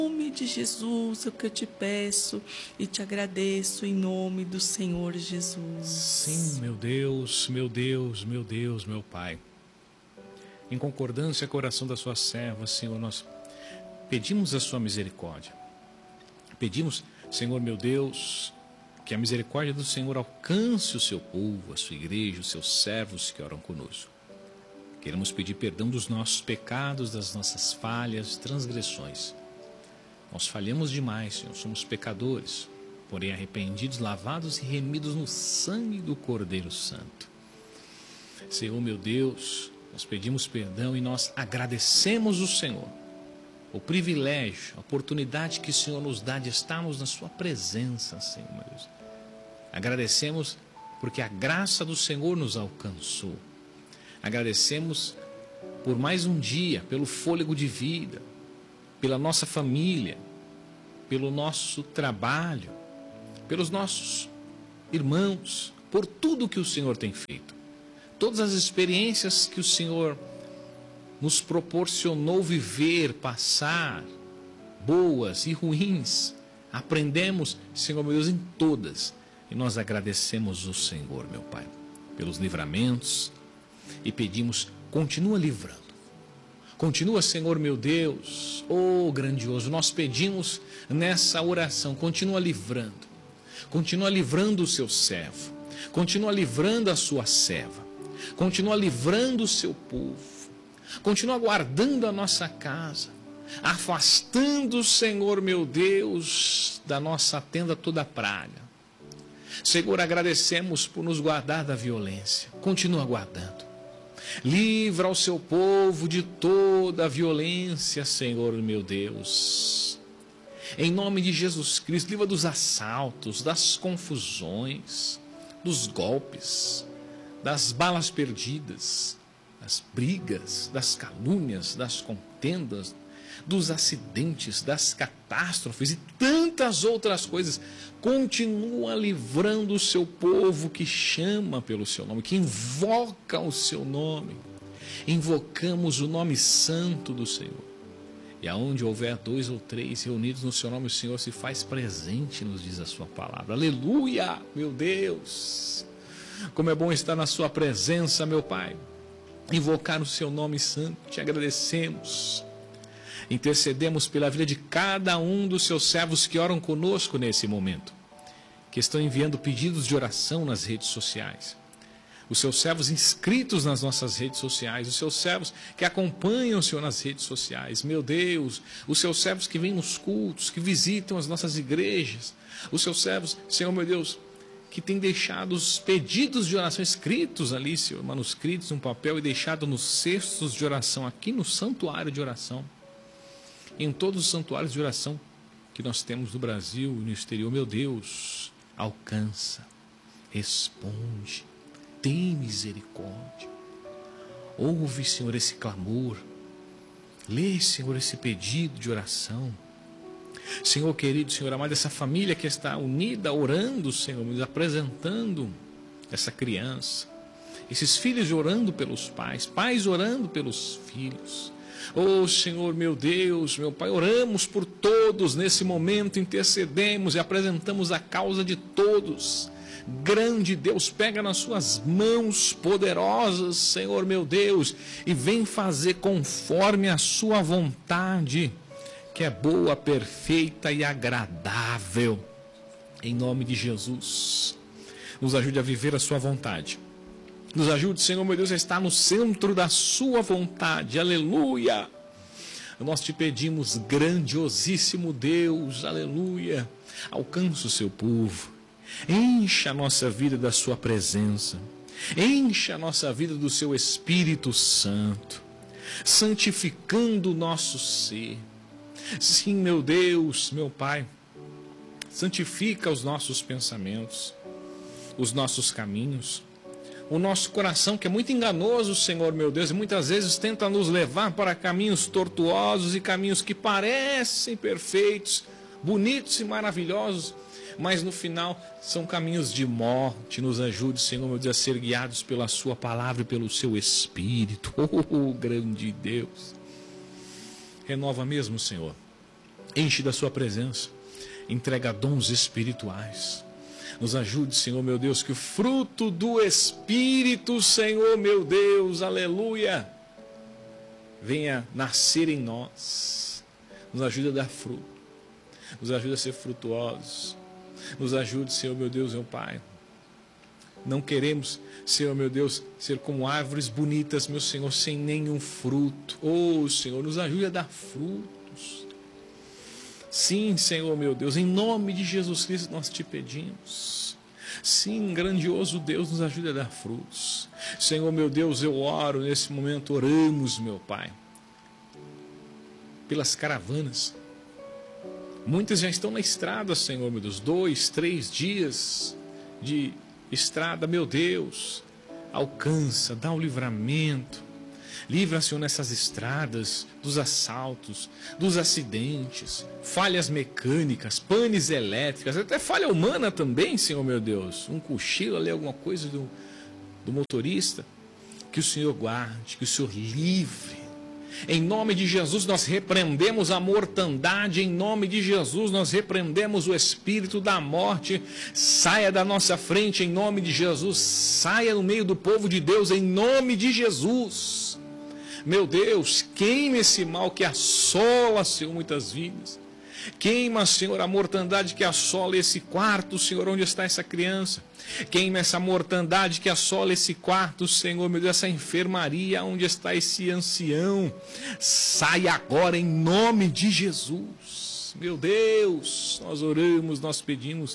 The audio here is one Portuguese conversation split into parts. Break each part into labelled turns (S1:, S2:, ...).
S1: Em nome de Jesus, é o que eu te peço e te agradeço em nome do Senhor Jesus.
S2: Sim, meu Deus, meu Deus, meu Deus, meu Pai. Em concordância com a oração da sua serva, Senhor, nós pedimos a sua misericórdia. Pedimos, Senhor, meu Deus, que a misericórdia do Senhor alcance o seu povo, a sua igreja, os seus servos que oram conosco. Queremos pedir perdão dos nossos pecados, das nossas falhas, transgressões. Nós falhamos demais, Senhor, somos pecadores, porém arrependidos, lavados e remidos no sangue do Cordeiro Santo. Senhor, meu Deus, nós pedimos perdão e nós agradecemos o Senhor, o privilégio, a oportunidade que o Senhor nos dá de estarmos na sua presença, Senhor, meu Deus. Agradecemos porque a graça do Senhor nos alcançou. Agradecemos por mais um dia, pelo fôlego de vida, pela nossa família, pelo nosso trabalho, pelos nossos irmãos, por tudo que o Senhor tem feito. Todas as experiências que o Senhor nos proporcionou viver, passar, boas e ruins, aprendemos, Senhor meu Deus, em todas. E nós agradecemos o Senhor, meu Pai, pelos livramentos e pedimos, continua livrando. Continua, Senhor meu Deus, oh grandioso, nós pedimos nessa oração, continua livrando o seu servo, continua livrando a sua serva, continua livrando o seu povo, continua guardando a nossa casa, afastando, Senhor meu Deus, da nossa tenda toda praga. Senhor, agradecemos por nos guardar da violência, continua guardando. Livra o seu povo de toda a violência, Senhor meu Deus. Em nome de Jesus Cristo, livra dos assaltos, das confusões, dos golpes, das balas perdidas, das brigas, das calúnias, das contendas, dos acidentes, das catástrofes e tantas outras coisas. Continua livrando o seu povo que chama pelo seu nome, que invoca o seu nome. Invocamos o nome santo do Senhor. E aonde houver 2 ou 3 reunidos no seu nome, o Senhor se faz presente, nos diz a sua palavra. Aleluia, meu Deus. Como é bom estar na sua presença, meu Pai. Invocar o seu nome santo, te agradecemos. Intercedemos pela vida de cada um dos seus servos que oram conosco nesse momento, que estão enviando pedidos de oração nas redes sociais. Os seus servos inscritos nas nossas redes sociais, os seus servos que acompanham o Senhor nas redes sociais. Meu Deus, os seus servos que vêm nos cultos, que visitam as nossas igrejas. Os seus servos, Senhor meu Deus, que têm deixado os pedidos de oração escritos ali, Senhor, manuscritos, um papel e deixado nos cestos de oração, aqui no santuário de oração. Em todos os santuários de oração que nós temos no Brasil e no exterior, meu Deus, alcança, responde, tem misericórdia. Ouve, Senhor, esse clamor. Lê, Senhor, esse pedido de oração. Senhor querido, Senhor amado, essa família que está unida, orando, Senhor, nos apresentando essa criança. Esses filhos orando pelos pais, pais orando pelos filhos. Oh Senhor, meu Deus, meu Pai, oramos por todos nesse momento, intercedemos e apresentamos a causa de todos. Grande Deus, pega nas suas mãos poderosas, Senhor meu Deus, e vem fazer conforme a sua vontade, que é boa, perfeita e agradável. Em nome de Jesus, nos ajude a viver a sua vontade. Nos ajude, Senhor meu Deus, a estar no centro da sua vontade. Aleluia. Nós te pedimos, grandiosíssimo Deus, aleluia. Alcança o seu povo. Encha a nossa vida da sua presença. Encha a nossa vida do seu Espírito Santo, santificando o nosso ser. Sim, meu Deus, meu Pai, santifica os nossos pensamentos, os nossos caminhos, o nosso coração, que é muito enganoso, Senhor meu Deus, e muitas vezes tenta nos levar para caminhos tortuosos e caminhos que parecem perfeitos, bonitos e maravilhosos, mas no final são caminhos de morte. Nos ajude, Senhor meu Deus, a ser guiados pela sua palavra e pelo seu Espírito. Oh, grande Deus, renova mesmo, Senhor, Enche da sua presença. Entrega dons espirituais. Nos ajude, Senhor meu Deus, que o fruto do Espírito, Senhor meu Deus, aleluia, venha nascer em nós. Nos ajude a dar fruto. Nos ajude a ser frutuosos. Nos ajude, Senhor meu Deus, meu Pai. Não queremos, Senhor meu Deus, ser como árvores bonitas, meu Senhor, sem nenhum fruto. Oh, Senhor, nos ajude a dar frutos. Sim, Senhor meu Deus, em nome de Jesus Cristo nós te pedimos. Sim, grandioso Deus, nos ajude a dar frutos. Senhor meu Deus, eu oro nesse momento, oramos, meu Pai, pelas caravanas. Muitas já estão na estrada, Senhor meu Deus, 2, 3 dias de estrada, meu Deus. Alcança, dá o livramento. Livra, Senhor, nessas estradas dos assaltos, dos acidentes, falhas mecânicas, panes elétricas, até falha humana também, Senhor meu Deus. Um cochilo ali, alguma coisa do motorista. Que o Senhor guarde, que o Senhor livre. Em nome de Jesus nós repreendemos a mortandade, em nome de Jesus nós repreendemos o espírito da morte. Saia da nossa frente em nome de Jesus, saia no meio do povo de Deus em nome de Jesus. Meu Deus, queima esse mal que assola, Senhor, muitas vidas. Queima, Senhor, a mortandade que assola esse quarto, Senhor, onde está essa criança. Queima essa mortandade que assola esse quarto, Senhor, meu Deus, essa enfermaria onde está esse ancião. Sai agora em nome de Jesus. Meu Deus, nós oramos, nós pedimos.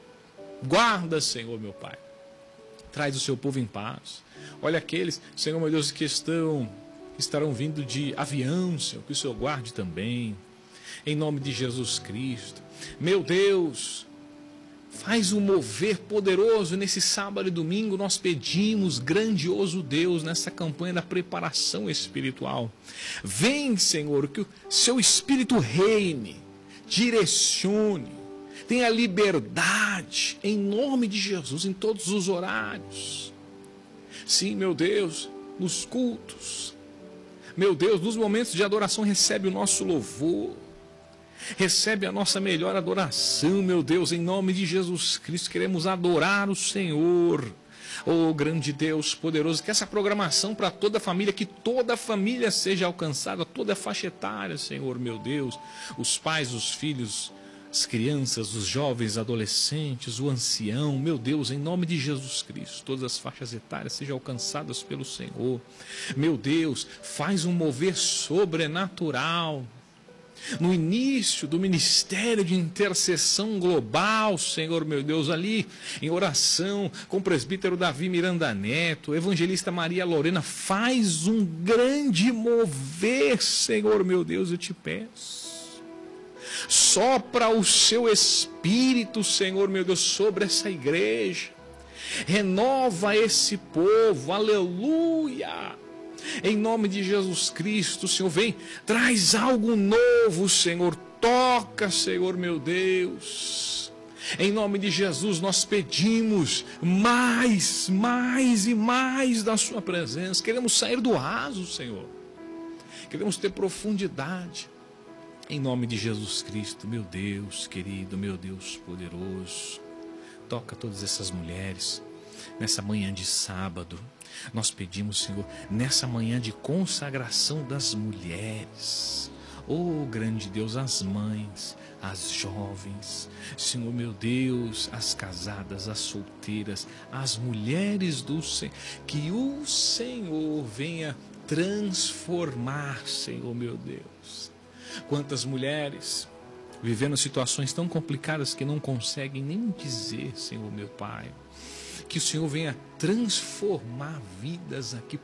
S2: Guarda, Senhor, meu Pai. Traz o seu povo em paz. Olha aqueles, Senhor, meu Deus, que estarão vindo de avião, Senhor, que o Senhor guarde também. Em nome de Jesus Cristo. Meu Deus, faz um mover poderoso nesse sábado e domingo. Nós pedimos, grandioso Deus, nessa campanha da preparação espiritual. Vem, Senhor, que o seu Espírito reine, direcione, tenha liberdade, em nome de Jesus, em todos os horários. Sim, meu Deus, nos cultos. Meu Deus, nos momentos de adoração, recebe o nosso louvor. Recebe a nossa melhor adoração, meu Deus, em nome de Jesus Cristo. Queremos adorar o Senhor. Oh, grande Deus poderoso, que essa programação para toda a família, que toda a família seja alcançada, toda a faixa etária, Senhor, meu Deus. Os pais, os filhos, as crianças, os jovens, adolescentes, o ancião, meu Deus, em nome de Jesus Cristo, todas as faixas etárias sejam alcançadas pelo Senhor. Meu Deus, faz um mover sobrenatural. No início do ministério de intercessão global, Senhor meu Deus, ali em oração com o presbítero Davi Miranda Neto, evangelista Maria Lorena, faz um grande mover, Senhor meu Deus, eu te peço. Sopra o seu Espírito, Senhor meu Deus, sobre essa igreja. Renova esse povo, aleluia. Em nome de Jesus Cristo, Senhor, vem, traz algo novo, Senhor, toca, Senhor, meu Deus. Em nome de Jesus nós pedimos mais e mais da sua presença. Queremos sair do raso, Senhor. Queremos ter profundidade. Em nome de Jesus Cristo, meu Deus querido, meu Deus poderoso. Toca todas essas mulheres nessa manhã de sábado. Nós pedimos, Senhor, nessa manhã de consagração das mulheres. Oh, grande Deus, as mães, as jovens, Senhor meu Deus, as casadas, as solteiras, as mulheres do Senhor, que o Senhor venha transformar, Senhor meu Deus. Quantas mulheres vivendo situações tão complicadas que não conseguem nem dizer, Senhor meu Pai. Que o Senhor venha transformar vidas aqui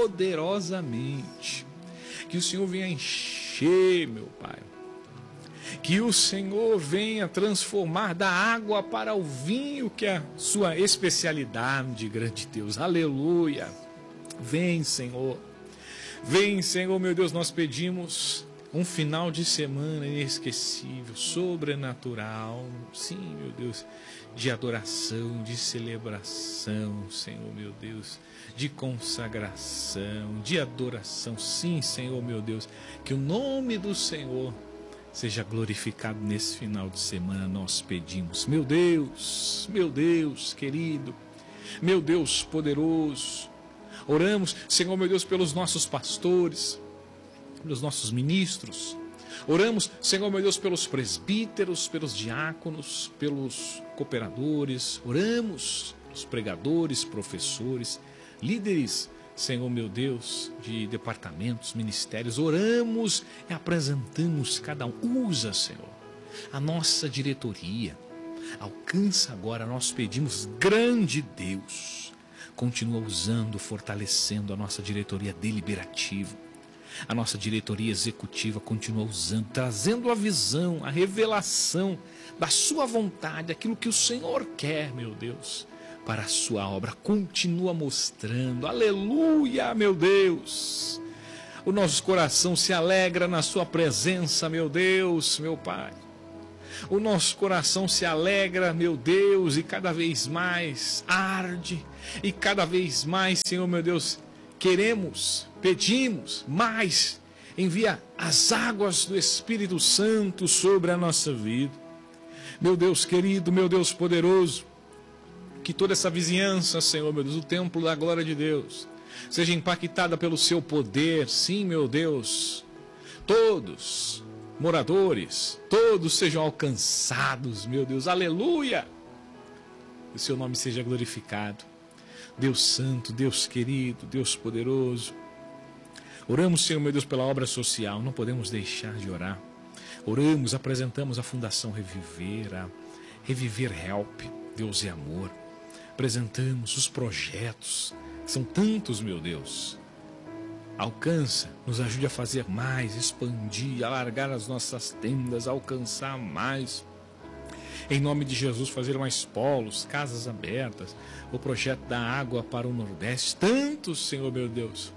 S2: poderosamente. Que o Senhor venha encher, meu Pai. Que o Senhor venha transformar da água para o vinho, que é a sua especialidade, grande Deus. Aleluia. Vem, Senhor. Vem, Senhor, meu Deus, nós pedimos um final de semana inesquecível, sobrenatural. Sim, meu Deus, de adoração, de celebração, Senhor, meu Deus, de consagração, de adoração. Sim, Senhor, meu Deus, que o nome do Senhor seja glorificado nesse final de semana, nós pedimos. Meu Deus querido, meu Deus poderoso, oramos, Senhor, meu Deus, pelos nossos pastores, pelos nossos ministros, oramos, Senhor, meu Deus, pelos presbíteros, pelos diáconos, pelos cooperadores, oramos pelos pregadores, professores, líderes, Senhor, meu Deus, de departamentos, ministérios, oramos e apresentamos cada um. Usa, Senhor, a nossa diretoria, alcança agora, nós pedimos, grande Deus, continua usando, fortalecendo a nossa diretoria deliberativa, a nossa diretoria executiva, continua usando, trazendo a visão, a revelação da sua vontade, aquilo que o Senhor quer, meu Deus, para a sua obra. Continua mostrando, aleluia, meu Deus. O nosso coração se alegra na sua presença, meu Deus, meu Pai. O nosso coração se alegra, meu Deus, e cada vez mais arde, e cada vez mais, Senhor, meu Deus, queremos, pedimos mais, envia as águas do Espírito Santo sobre a nossa vida. Meu Deus querido, meu Deus poderoso, que toda essa vizinhança, Senhor, meu Deus, o templo da glória de Deus, seja impactada pelo seu poder, sim, meu Deus. Todos, moradores, todos sejam alcançados, meu Deus, aleluia. Que o seu nome seja glorificado. Deus santo, Deus querido, Deus poderoso. Oramos, Senhor, meu Deus, pela obra social, não podemos deixar de orar. Oramos, apresentamos a Fundação Reviver, a Reviver Help, Deus é amor. Apresentamos os projetos, são tantos, meu Deus. Alcança, nos ajude a fazer mais, expandir, alargar as nossas tendas, alcançar mais. Em nome de Jesus, fazer mais polos, casas abertas, o projeto da água para o Nordeste. Tantos, Senhor meu Deus,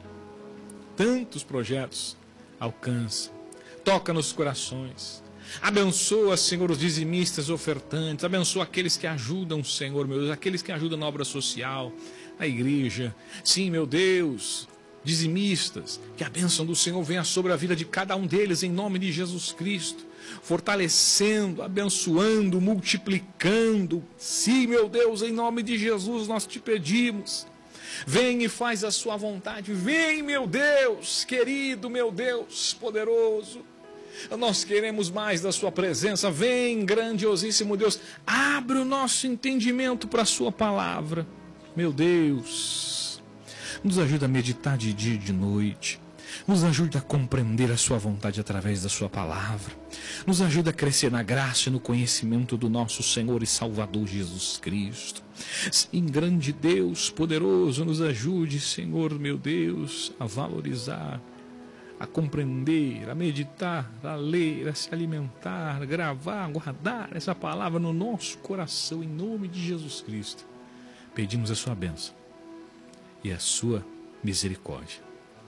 S2: tantos projetos. Alcança, toca nos corações. Abençoa, Senhor, os dizimistas ofertantes. Abençoa aqueles que ajudam, Senhor, meu Deus, aqueles que ajudam na obra social, na igreja. Sim, meu Deus, dizimistas, que a bênção do Senhor venha sobre a vida de cada um deles, em nome de Jesus Cristo. Fortalecendo, abençoando, multiplicando. Sim, meu Deus, em nome de Jesus nós te pedimos. Vem e faz a sua vontade. Vem, meu Deus, querido, meu Deus, poderoso. Nós queremos mais da sua presença. Vem, grandiosíssimo Deus. Abre o nosso entendimento para a sua palavra. Meu Deus, nos ajuda a meditar de dia e de noite. Nos ajude a compreender a sua vontade através da sua palavra. Nos ajude a crescer na graça e no conhecimento do nosso Senhor e Salvador Jesus Cristo. Sim, grande Deus poderoso, nos ajude, Senhor, meu Deus, a valorizar, a compreender, a meditar, a ler, a se alimentar, a gravar, a guardar essa palavra no nosso coração, em nome de Jesus Cristo. Pedimos a sua bênção e a sua misericórdia.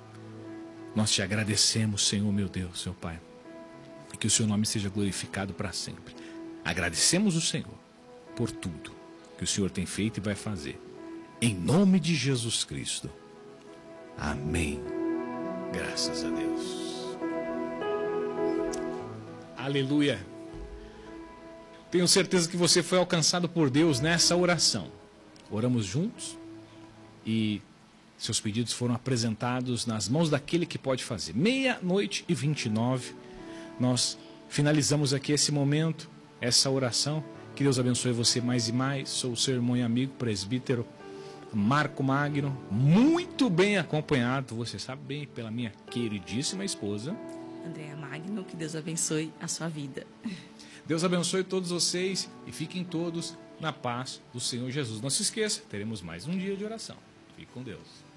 S2: Nós te agradecemos, Senhor, meu Deus, meu Pai, e que o seu nome seja glorificado para sempre. Agradecemos o Senhor por tudo que o Senhor tem feito e vai fazer. Em nome de Jesus Cristo. Amém. Graças a Deus. Aleluia. Tenho certeza que você foi alcançado por Deus nessa oração. Oramos juntos e seus pedidos foram apresentados nas mãos daquele que pode fazer. 00:29, nós finalizamos aqui esse momento, essa oração. Que Deus abençoe você mais e mais. Sou o seu irmão e amigo, presbítero Marco Magno, muito bem acompanhado, você sabe bem, pela minha queridíssima esposa
S1: Andréa Magno. Que Deus abençoe a sua vida.
S2: Deus abençoe todos vocês e fiquem todos na paz do Senhor Jesus. Não se esqueça, teremos mais um dia de oração. Fique com Deus.